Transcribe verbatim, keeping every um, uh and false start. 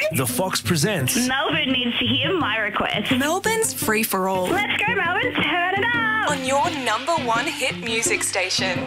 The Fox presents Melbourne needs to hear my request. Melbourne's free for all. Let's go, Melbourne. Turn it up. On your number one hit music station.